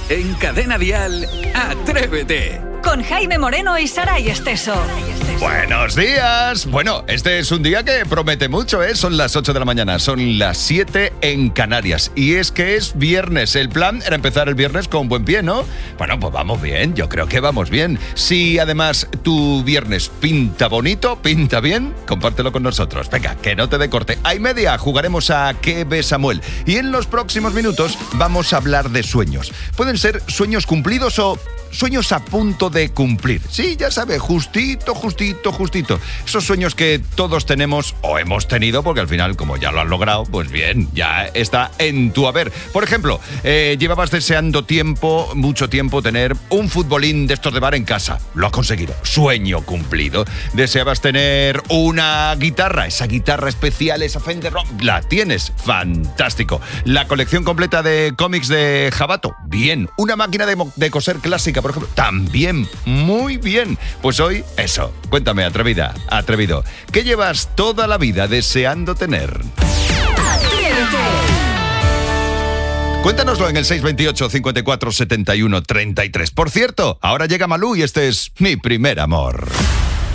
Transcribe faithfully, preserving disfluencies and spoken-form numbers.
En Cadena Dial, Atrévete. Con Jaime Moreno y Saray Esteso. Buenos días. Bueno, este es un día que promete mucho, ¿eh? Son las ocho de la mañana, son las siete en Canarias. Y es que es viernes. El plan era empezar el viernes con buen pie, ¿no? Bueno, pues vamos bien, yo creo que vamos bien. Si además tu viernes pinta bonito, pinta bien, compártelo con nosotros. Venga, que no te dé corte. A y media jugaremos a ¿Qué ve Samuel? Y en los próximos minutos vamos a hablar de sueños. Pueden ser sueños cumplidos o sueños a punto de cumplir. Sí, ya sabe, justito, justito, justito. Esos sueños que todos tenemos o hemos tenido, porque al final, como ya lo has logrado, pues bien, ya está en tu haber. Por ejemplo, eh, llevabas deseando tiempo, mucho tiempo, tener un futbolín de estos de bar en casa. Lo has conseguido. Sueño cumplido. Deseabas tener una guitarra, esa guitarra especial, esa Fender Rock. La tienes. Fantástico. La colección completa de cómics de Jabato. Bien. Una máquina de, mo- de coser clásica, por ejemplo. También. Muy bien. Pues hoy, eso. Cuéntame, atrevida, atrevido. ¿Qué llevas toda la vida deseando tener? Atrévete. Cuéntanoslo en el seis veintiocho, cincuenta y cuatro, setenta y uno, treinta y tres. Por cierto, ahora llega Malú y este es Mi Primer Amor.